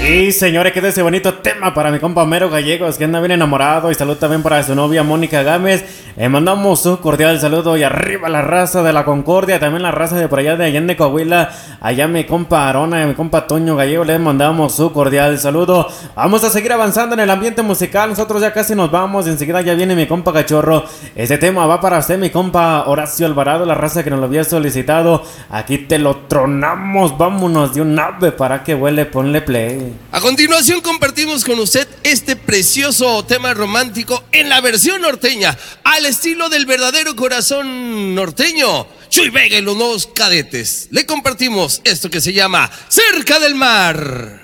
Y señores, qué de ese bonito tema para mi compa Mero Gallegos, que anda bien enamorado. Y salud también para su novia Mónica Gámez. Mandamos un cordial saludo y arriba la raza de la Concordia. También la raza de por allá de Allende, Coahuila. Allá mi compa Arona y mi compa Toño Gallego, les mandamos su cordial saludo. Vamos a seguir avanzando en el ambiente musical. Nosotros ya casi nos vamos. Enseguida ya viene mi compa Cachorro. Este tema va para usted, mi compa Horacio Alvarado, la raza que nos lo había solicitado. Aquí te lo tronamos. Vámonos de un ave para que huele, ponle play. A continuación compartimos con usted este precioso tema romántico en la versión norteña, al estilo del verdadero corazón norteño, Chuy Vega y los Nuevos Cadetes. Le compartimos esto que se llama Cerca del Mar.